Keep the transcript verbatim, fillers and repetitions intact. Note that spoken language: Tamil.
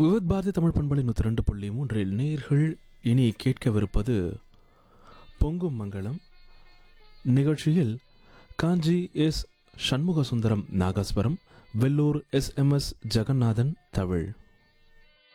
விவித் பாரதி தமிழ் பண்பலை நூற்றி ரெண்டு புள்ளி மூன்றில் நேர்கள் இனி கேட்கவிருப்பது பொங்கும் மங்களம் நிகழ்ச்சியில் காஞ்சி S Shanmuga Sundaram nagaswaram, Vellore S M S Jeganathan தவிழ்.